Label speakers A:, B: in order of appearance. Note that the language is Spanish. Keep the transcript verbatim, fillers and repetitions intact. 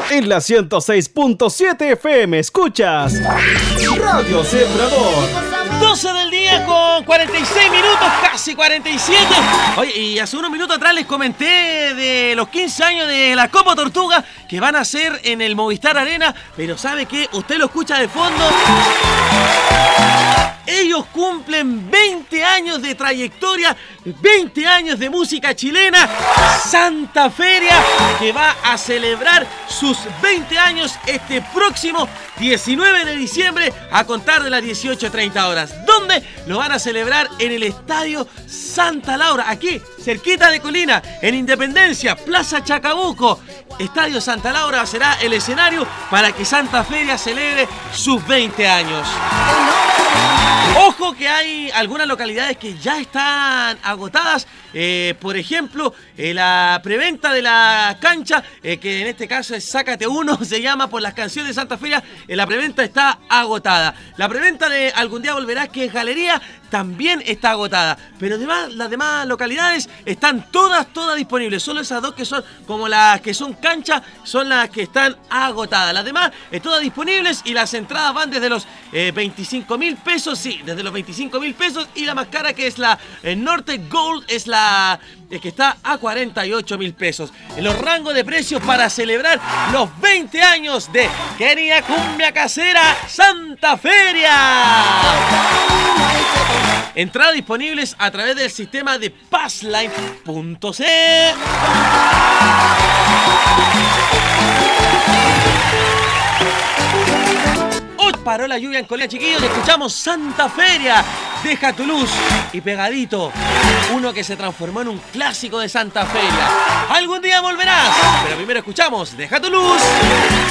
A: En la ciento seis punto siete F M escuchas Radio Sembrador.
B: doce del día con cuarenta y seis minutos, casi cuarenta y siete. Oye, y hace unos minutos atrás les comenté de los quince años de la Copa Tortuga que van a ser en el Movistar Arena, pero ¿sabe qué? Usted lo escucha de fondo. Ellos cumplen veinte años de trayectoria, veinte años de música chilena. Santa Feria, que va a celebrar sus veinte años este próximo diecinueve de diciembre a contar de las dieciocho treinta horas. ¿Dónde? Lo van a celebrar en el Estadio Santa Laura, aquí, cerquita de Colina, en Independencia, Plaza Chacabuco. Estadio Santa Laura será el escenario para que Santa Feria celebre sus veinte años. Ojo que hay algunas localidades que ya están agotadas. Eh, por ejemplo, eh, la preventa de la cancha, eh, que en este caso es Sácate Uno, se llama por las canciones de Santa Feria. Eh, la preventa está agotada. La preventa de Algún Día Volverás, que es Galería, también está agotada. Pero además, las demás localidades están todas, todas disponibles. Solo esas dos que son como las que son cancha son las que están agotadas. Las demás, eh, todas disponibles, y las entradas van desde los eh, veinticinco mil pesos, sí, desde los veinticinco mil pesos, y la más cara, que es la eh, Norte Gold, es la eh, que está a cuarenta y ocho mil pesos. En los rangos de precios para celebrar los veinte años de Querida Cumbia Casera Santa Feria. Entradas disponibles a través del sistema de Passline punto c. Hoy paró la lluvia en Colina, chiquillos, y escuchamos Santa Feria, Deja tu luz, y pegadito, uno que se transformó en un clásico de Santa Feria, Algún Día Volverás. Pero primero escuchamos Deja tu luz.